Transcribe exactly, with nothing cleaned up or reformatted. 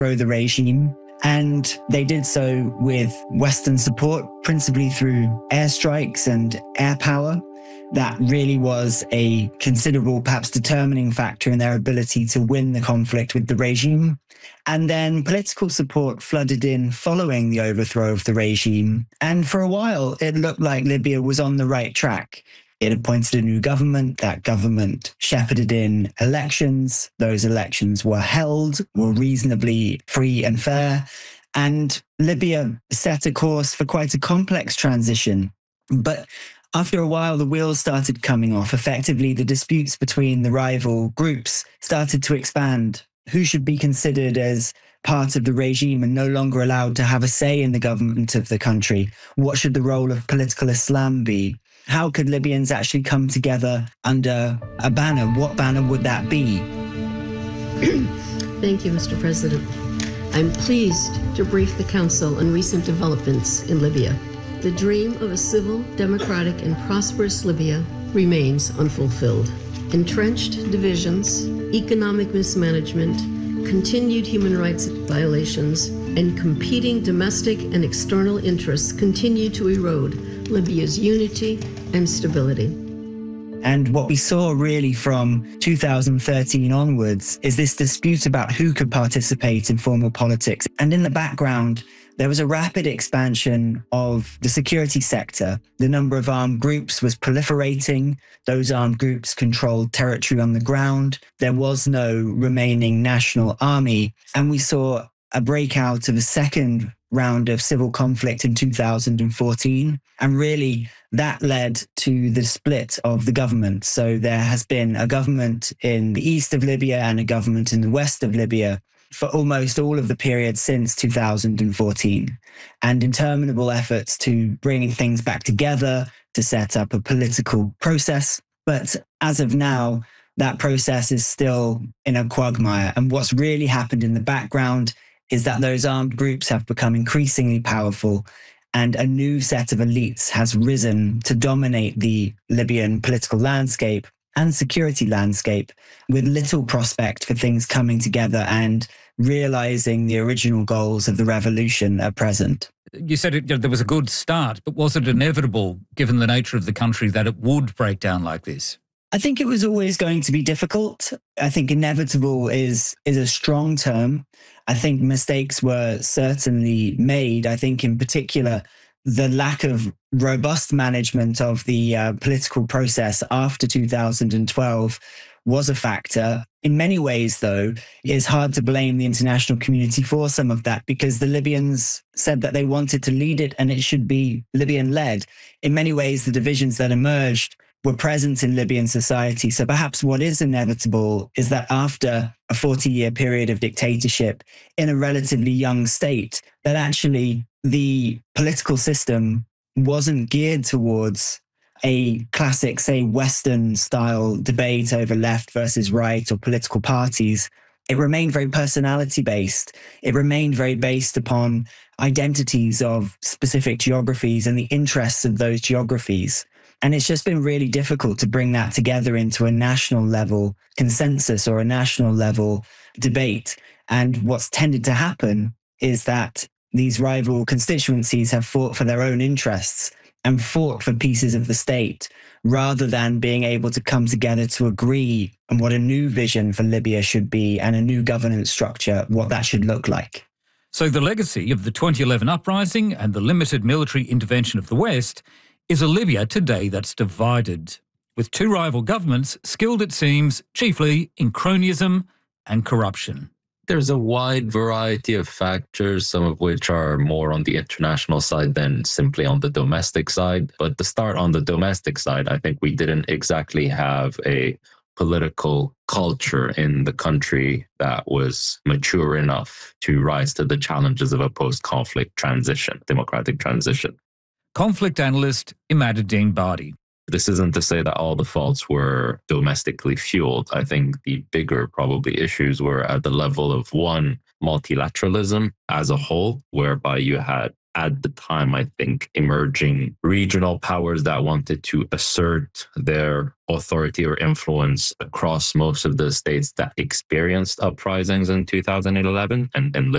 overthrow the regime. And they did so with Western support, principally through airstrikes and air power. That really was a considerable, perhaps determining factor in their ability to win the conflict with the regime. And then political support flooded in following the overthrow of the regime. And for a while, it looked like Libya was on the right track. It appointed a new government. That government shepherded in elections. Those elections were held, were reasonably free and fair. And Libya set a course for quite a complex transition. But after a while, the wheels started coming off. Effectively, the disputes between the rival groups started to expand. Who should be considered as part of the regime and no longer allowed to have a say in the government of the country? What should the role of political Islam be? How could Libyans actually come together under a banner? What banner would that be? Thank you, Mister President. I'm pleased to brief the Council on recent developments in Libya. The dream of a civil, democratic, and prosperous Libya remains unfulfilled. Entrenched divisions, economic mismanagement, continued human rights violations, and competing domestic and external interests continue to erode Libya's unity and stability. And what we saw really from two thousand thirteen onwards is this dispute about who could participate in formal politics. And in the background, there was a rapid expansion of the security sector. The number of armed groups was proliferating. Those armed groups controlled territory on the ground. There was no remaining national army. And we saw a breakout of a second round of civil conflict in two thousand fourteen. And really, that led to the split of the government. So there has been a government in the east of Libya and a government in the west of Libya for almost all of the period since two thousand fourteen. And interminable efforts to bring things back together, to set up a political process. But as of now, that process is still in a quagmire. And what's really happened in the background is that those armed groups have become increasingly powerful, and a new set of elites has risen to dominate the Libyan political landscape and security landscape, with little prospect for things coming together and realizing the original goals of the revolution at present. You said it, you know, there was a good start, but was it inevitable, given the nature of the country, that it would break down like this? I think it was always going to be difficult. I think inevitable is is a strong term. I think mistakes were certainly made. I think in particular, the lack of robust management of the uh, political process after two thousand twelve was a factor. In many ways, though, it's hard to blame the international community for some of that, because the Libyans said that they wanted to lead it and it should be Libyan-led. In many ways, the divisions that emerged were present in Libyan society. So perhaps what is inevitable is that after a forty-year period of dictatorship in a relatively young state, that actually the political system wasn't geared towards a classic, say, Western-style debate over left versus right or political parties. It remained very personality-based. It remained very based upon identities of specific geographies and the interests of those geographies. And it's just been really difficult to bring that together into a national level consensus or a national level debate. And what's tended to happen is that these rival constituencies have fought for their own interests and fought for pieces of the state, rather than being able to come together to agree on what a new vision for Libya should be and a new governance structure, what that should look like. So the legacy of the twenty eleven uprising and the limited military intervention of the West is a Libya today that's divided, with two rival governments skilled, it seems, chiefly in cronyism and corruption. There's a wide variety of factors, some of which are more on the international side than simply on the domestic side. But to start on the domestic side, I think we didn't exactly have a political culture in the country that was mature enough to rise to the challenges of a post-conflict transition, democratic transition. Conflict analyst Imaduddin Badi. This isn't to say that all the faults were domestically fueled. I think the bigger probably issues were at the level of, one, multilateralism as a whole, whereby you had at the time, I think, emerging regional powers that wanted to assert their authority or influence across most of the states that experienced uprisings in two thousand eleven. And, and